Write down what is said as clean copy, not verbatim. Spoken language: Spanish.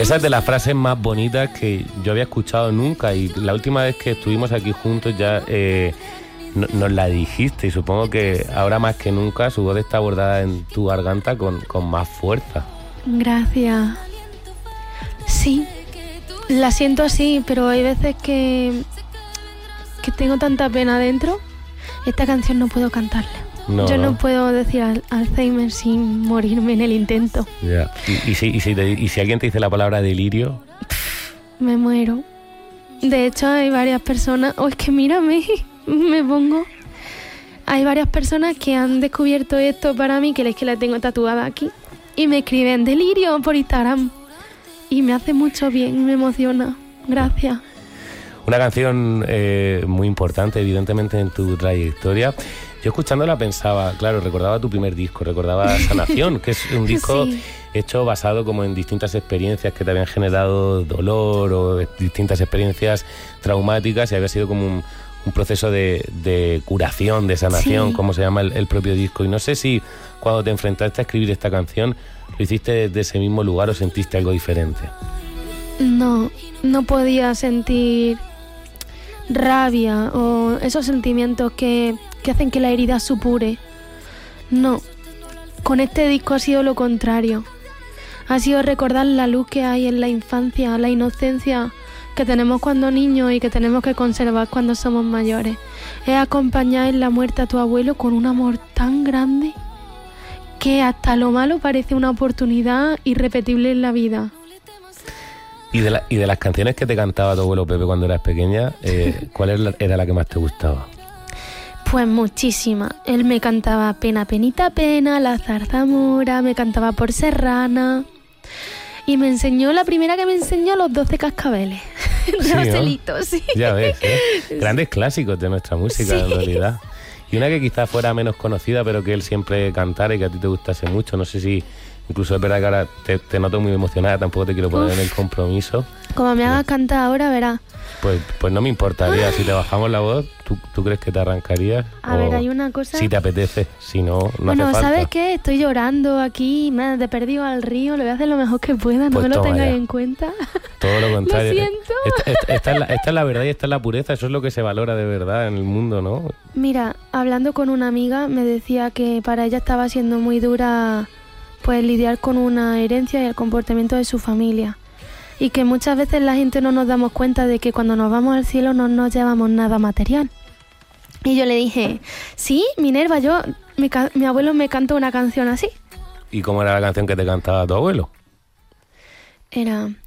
Esa es de las frases más bonitas que yo había escuchado nunca, y la última vez que estuvimos aquí juntos ya nos la dijiste, y supongo que ahora más que nunca su voz está bordada en tu garganta con más fuerza. Gracias. Sí, la siento así, pero hay veces que tengo tanta pena dentro. Esta canción no puedo cantarla. Yo no puedo decir Alzheimer sin morirme en el intento. Ya. ¿Y si alguien te dice la palabra delirio? Me muero. De hecho, hay varias personas... es que mírame, me pongo... Hay varias personas que han descubierto esto para mí, que es que la tengo tatuada aquí, y me escriben delirio por Instagram. Y me hace mucho bien y me emociona. Gracias. Una canción muy importante, evidentemente, en tu trayectoria. Yo escuchándola pensaba, claro, recordaba tu primer disco, recordaba Sanación, que es un disco hecho basado como en distintas experiencias que te habían generado dolor o distintas experiencias traumáticas, y había sido como un proceso de curación, de sanación, como se llama el propio disco. Y no sé si cuando te enfrentaste a escribir esta canción lo hiciste desde ese mismo lugar o sentiste algo diferente. No podía sentir rabia o esos sentimientos que hacen que la herida supure. No, con este disco ha sido lo contrario. Ha sido recordar la luz que hay en la infancia, la inocencia que tenemos cuando niños y que tenemos que conservar cuando somos mayores. Es acompañar en la muerte a tu abuelo con un amor tan grande que hasta lo malo parece una oportunidad irrepetible en la vida. Y de las canciones que te cantaba tu abuelo Pepe cuando eras pequeña, ¿cuál era la que más te gustaba? Pues muchísimas. Él me cantaba Pena, penita, pena, La zarzamora, me cantaba Por serrana. Y me enseñó, la primera que me enseñó, Los 12 cascabeles. Sí, Roselito, ¿no? Sí. Ya ves, grandes clásicos de nuestra música, en realidad. Y una que quizás fuera menos conocida, pero que él siempre cantara y que a ti te gustase mucho. No sé si... Incluso es verdad que ahora te noto muy emocionada, tampoco te quiero poner en el compromiso. Como me hagas cantar ahora, verás. Pues no me importaría. Si te bajamos la voz, ¿tú crees que te arrancarías? A ver, hay una cosa... Si te apetece, si no, no hace falta. Bueno, ¿sabes qué? Estoy llorando aquí, me he perdido al río, lo voy a hacer lo mejor que pueda, no pues me lo tengáis ya en cuenta. Todo lo contrario. Lo siento. Esta es la verdad y esta es la pureza, eso es lo que se valora de verdad en el mundo, ¿no? Mira, hablando con una amiga, me decía que para ella estaba siendo muy dura... pues lidiar con una herencia y el comportamiento de su familia, y que muchas veces la gente no nos damos cuenta de que cuando nos vamos al cielo no nos llevamos nada material. Y yo le dije, sí, Minerva, mi abuelo me cantó una canción así. ¿Y cómo era la canción que te cantaba tu abuelo? Era,